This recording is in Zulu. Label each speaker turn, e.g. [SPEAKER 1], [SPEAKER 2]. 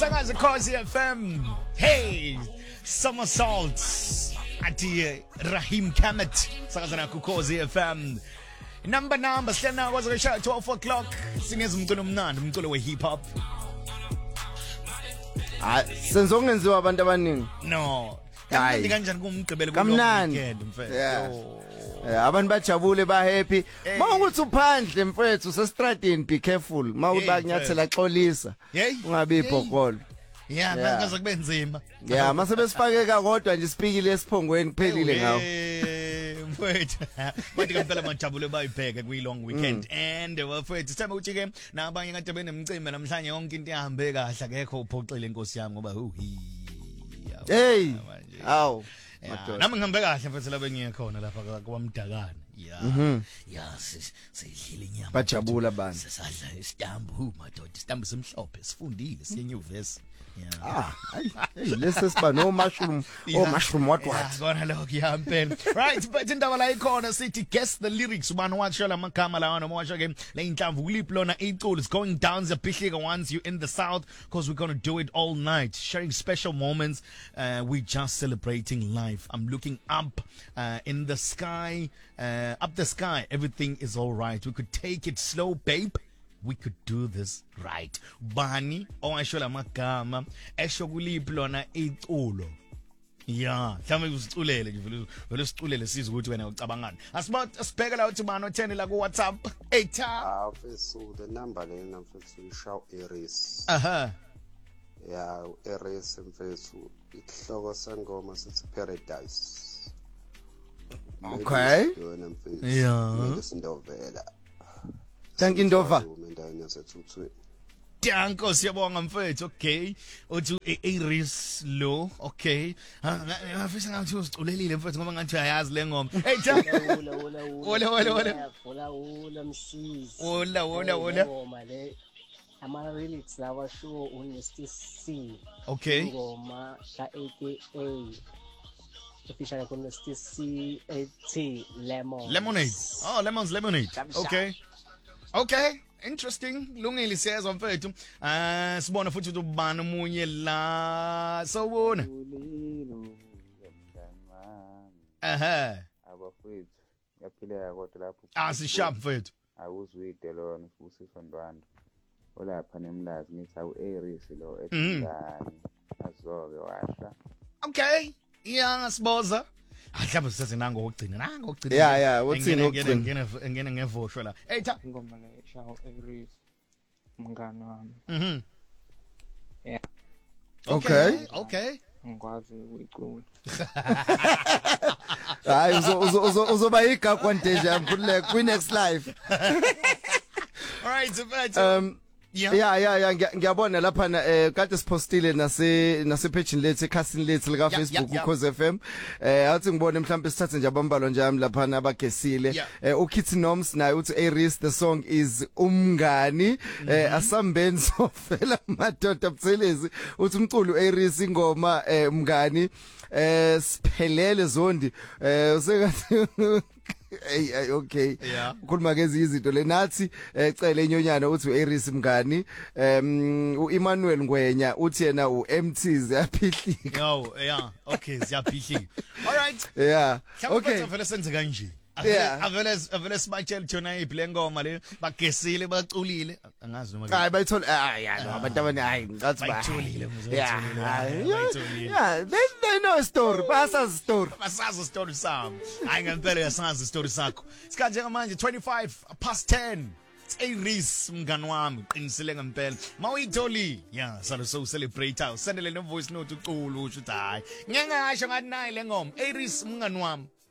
[SPEAKER 1] Sakaza Khosi FM. Hey, somersaults. Ati Rahim Kamet. Sakaza na Khosi FM. Number shlena kwazakasha 12 o'clock. Sineza umculo omnandi, umculo we hip hop.
[SPEAKER 2] Senzongenziwa abantu abaningi.
[SPEAKER 1] No. Kamnandi kanjani kumgqibelo
[SPEAKER 2] weekend mfethu. Abantu bajabule ba happy. Mawukuthi uphandle mfethu usestradini be careful. Mawuba kunyathela xolisa. Ungabi ibhokolo.
[SPEAKER 1] Yeah, ngaze kube nzima.
[SPEAKER 2] Yeah, mase besifakeka kodwa nje sipikile esiphongweni kuphelile ngawo.
[SPEAKER 1] Mfethu. Bathi kampela majabule bayibheke kwi long weekend and mfethu sithemba ukuthi ke nabanye kade benemcimbi namhlanje yonke into ihambe kahle akekho uphoxile inkosi yami ngoba
[SPEAKER 2] hey. Aw.
[SPEAKER 1] Nami ngihambe kahle mfethu la bengiyekhona lapha kwamdakana. Yeah, sidlile inyama.
[SPEAKER 2] Bajabula bani.
[SPEAKER 1] Sisadla isitambu madoda, isitambu simhlophe, sifundile siyenyuvesi.
[SPEAKER 2] Yeah. Hey, lesi siba no mushroom what?
[SPEAKER 1] Ngona lokho yampela. Right, but indaba la ikhona sithi guess the lyrics ubani washo la magama lawa noma washo ke la inhlamvu kuliphi lona iculo is going down the Pihlika once you in the south because we're going to do it all night sharing special moments. We just celebrating life. I'm looking up in the sky, up the sky, everything is all right. We could take it slow, babe. We could do this right. Bani owasho la magama esho kuliphi lona iculo. Yeah, mhlawumbe usiculele nje vele usiculele sizwe ukuthi wena ucabangani. Asibheke la uthi bani o10 la ku WhatsApp. Etha.
[SPEAKER 3] Mfethu the number lena mfethu ishaw Aries. Yeah, Aries mfethu ihloko sengoma sithi Paradise.
[SPEAKER 2] Okay.
[SPEAKER 3] Yeah. Sindovela.
[SPEAKER 2] Thank you Ndova.
[SPEAKER 1] Danko siyabonga mfethu. Okay. Uthi Aries lo. Okay. Ngafisa ngathi usiculelile mfethu ngoba ngathi uyayazi le ngoma. Hey cha.
[SPEAKER 4] Ola msisi.
[SPEAKER 1] Ola.
[SPEAKER 4] Ngoma le. Ama lyrics lawa show uNesty C.
[SPEAKER 1] Okay.
[SPEAKER 4] Ngoma ka AKA. Official con Nesty C AT Lemon.
[SPEAKER 1] Lemonade. Oh, Lemon's Lemonade. Okay, interesting. Lungile siyezwa mfethu. Sibona futhi ukuthi ubani umunye la. Sawubona.
[SPEAKER 5] Abafethu. Yaphila kodwa lapho.
[SPEAKER 1] Sisharp mfethu.
[SPEAKER 5] Awuzwide lona usifo Ndwandwe. Olapha nemlazi ngithi awu Aries lo ethingani. Azoke washa.
[SPEAKER 1] Okay. Yeah, ngasiboza. Mhlawumbe sisesenanga ukugcina.
[SPEAKER 2] Yeah, uthini ukugcina?
[SPEAKER 1] Ngene ngevosho la. Etha.
[SPEAKER 6] Ingoma le shaw Aries. Mngani wami. Yeah.
[SPEAKER 1] Okay.
[SPEAKER 6] Ngikwazi ukuyiqula.
[SPEAKER 2] Hayi uzoba igagwa ndeje yamkhululeka kwi next life.
[SPEAKER 1] All right, so
[SPEAKER 2] Yeah, ngiyabona lapha kade sipostile nase page lethu ekhasini lethu lika Facebook uKhosi FM. Athi ngibone mhlawumbe sithathe nje abambalo nje ami lapha abagesile. uKithi Noms naye uthi Aries the song is umngani. Asamben sofela madoda Buthelezi uthi umculo Aries ingoma umngani. Siphelele Zondi usekathi Hey, okay. Ukhuluma ke izinto lenathi ecele inyonyana uthi uAries mngani. uEmmanuel Ngwenya uthi yena uMT ziyaphihlika.
[SPEAKER 1] Okay, ziyaphihlika. All right.
[SPEAKER 2] Yeah. Okay.
[SPEAKER 1] Vele senze kanje. Avele sibatshela Jona iphile ngoma le bagesile baculile angazi noma
[SPEAKER 2] hayi bayithola abantu abanye hayi ngathi
[SPEAKER 1] baculile
[SPEAKER 2] yeah they know a story basazi
[SPEAKER 1] story sami hayi ngempela yasazi story sakho isikhathi njengamanje 25:10 Aries mngani wami qinisile ngempela mawuyitholi so celebrate sendele no voice note uculo usho ukuthi hayi ngeke ngasho ngathi nayi le ngoma Aries mngani wami